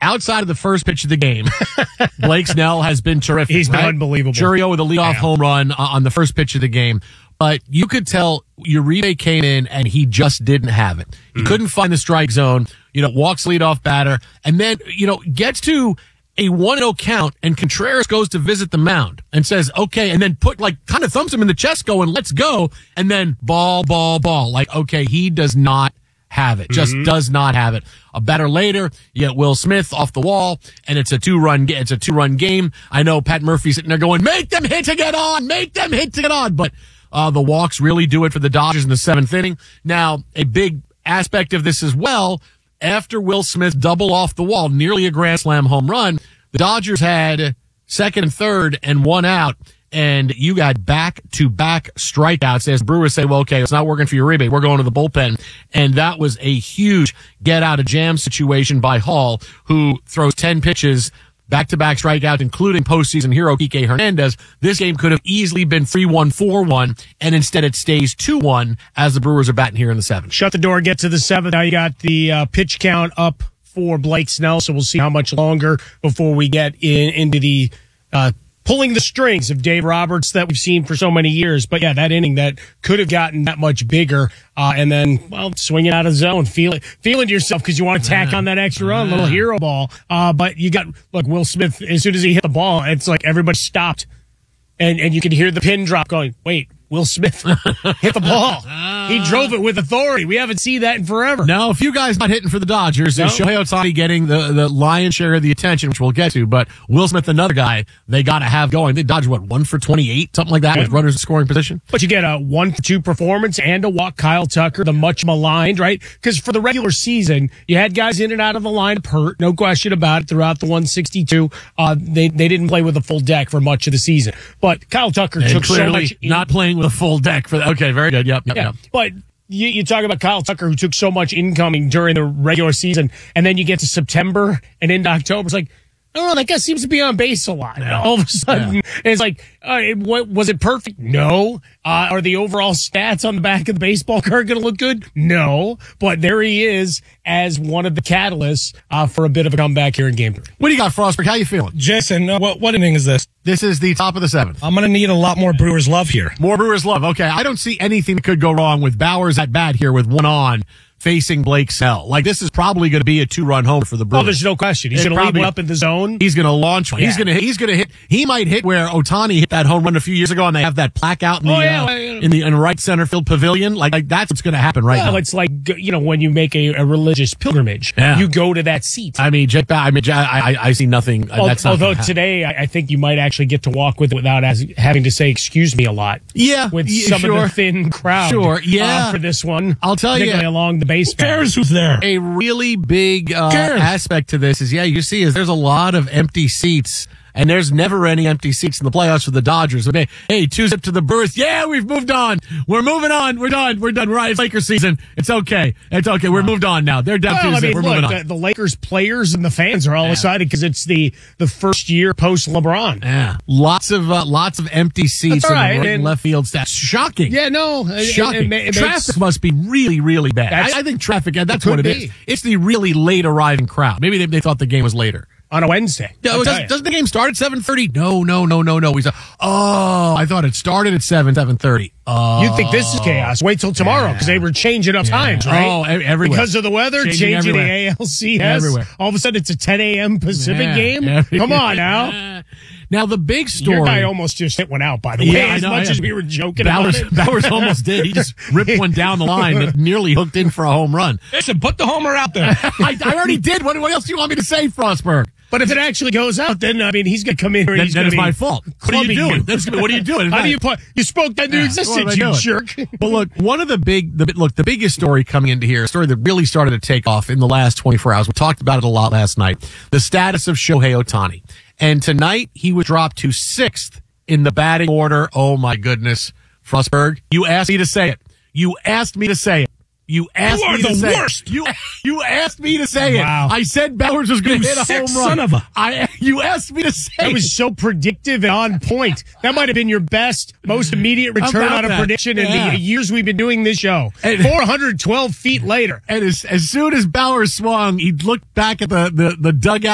outside of the first pitch of the game, Blake Snell has been terrific. He's been unbelievable. Chourio with a leadoff home run on the first pitch of the game. But you could tell Uribe came in and he just didn't have it. He couldn't find the strike zone, walks leadoff batter, and then, gets to a 1-0 count, and Contreras goes to visit the mound and says, okay, and then kind of thumps him in the chest going, let's go, and then ball. Like, okay, he does not have it. Just does not have it. A batter later, you get Will Smith off the wall, and it's a two-run game. I know Pat Murphy's sitting there going, make them hit to get on, but the walks really do it for the Dodgers in the seventh inning. Now, a big aspect of this as well, after Will Smith double off the wall, nearly a grand slam home run, the Dodgers had second and third and one out, and you got back-to-back strikeouts as Brewers say, well, okay, it's not working for Uribe. We're going to the bullpen. And that was a huge get-out-of-jam situation by Hall, who throws 10 pitches, back-to-back strikeouts, including postseason hero Kike Hernandez. This game could have easily been 3-1, 4-1, and instead it stays 2-1 as the Brewers are batting here in the seventh. Shut the door, get to the seventh. Now you got the pitch count up for Blake Snell, so we'll see how much longer before we get into the pulling the strings of Dave Roberts that we've seen for so many years. But yeah, that inning that could have gotten that much bigger. And then, swinging out of the zone, feeling yourself because you want to tack on that extra run, little hero ball. But you got, Will Smith, as soon as he hit the ball, it's like everybody stopped. And you could hear the pin drop going, wait, Will Smith hit the ball. He drove it with authority. We haven't seen that in forever. No, a few guys not hitting for the Dodgers. No. Shohei Ohtani getting the lion's share of the attention, which we'll get to. But Will Smith, another guy they got to have going. They dodged, 1 for 28? Something like that with runners in scoring position. But you get a 1 for 2 performance and a walk. Kyle Tucker, the much maligned, right? Because for the regular season, you had guys in and out of the lineup hurt, no question about it, throughout the 162. They didn't play with a full deck for much of the season. But Kyle Tucker took so much. Not playing with a full deck for that. Okay, very good. Yep. But you talk about Kyle Tucker, who took so much incoming during the regular season, and then you get to September and into October. It's like, I don't know, that guy seems to be on base a lot. Yeah. All of a sudden, it's like, what was it perfect? No. Are the overall stats on the back of the baseball card going to look good? No. But there he is as one of the catalysts for a bit of a comeback here in Game 3. What do you got, Frostberg? How you feeling? Jason, what inning is this? This is the top of the seventh. I'm going to need a lot more Brewers love here. More Brewers love. Okay, I don't see anything that could go wrong with Bauers at bat here with one on, facing Blake Snell. This is probably going to be a 2-run home for the Brewers. Oh, there's no question. He's going to lead one up in the zone. He's going to launch one. Yeah. He's going to hit. He might hit where Ohtani hit that home run a few years ago, and they have that plaque out in the right center field pavilion. Like that's what's going to happen now. It's like when you make a religious pilgrimage, you go to that seat. I mean, I see nothing. Although today, I think you might actually get to walk with it without having to say "excuse me" a lot. Yeah, with some of the thin crowd. Sure, yeah. For this one, I'll tell you, along the base. Who cares who's there? A really big aspect to this is, there's a lot of empty seats, and there's never any empty seats in the playoffs for the Dodgers. Okay, hey, 2-zip to the Brewers. Yeah, we've moved on. We're moving on. We're done. We're right. It's Lakers season. It's okay. We're moved on now. They're down 2-zip. We're moving on. The Lakers players and the fans are all excited because it's the first year post LeBron. Yeah, lots of empty seats in the right and left field stats. Shocking. Yeah, no, shocking. Traffic must be really, really bad. I think traffic. That's what it is. It's the really late arriving crowd. Maybe they thought the game was later. On a Wednesday. Doesn't the game start at 7:30? No. We said, I thought it started at 7:30. You think this is chaos? Wait till tomorrow because they were changing up times, right? Oh, everywhere. Because of the weather, changing the ALCS. Everywhere. All of a sudden, it's a 10 a.m. Pacific game? Come on now. Now, the big story. Your guy almost just hit one out, by the way, as much as we were joking about it. Bauers almost did. He just ripped one down the line that nearly hooked in for a home run. Listen, put the homer out there. I already did. What else do you want me to say, Frostberg? But if it actually goes out, then, he's going to come in here and he's going to be... That's my fault. What are you doing? What are you doing? How do you put... You spoke that into existence, you jerk. Well, look, one of the biggest story coming into here, a story that really started to take off in the last 24 hours. We talked about it a lot last night. The status of Shohei Ohtani. And tonight, he was dropped to 6th in the batting order. Oh, my goodness. Frostberg, you asked me to say it. You asked me to say it. You asked me to say worst. You asked me to say it. I said Bauers was going to hit a home run. Son of a. You asked me to say it. That was so predictive and on point. That might have been your best, most immediate return on a prediction in the years we've been doing this show. 412 feet later. And as soon as Bauers swung, he looked back at the dugout.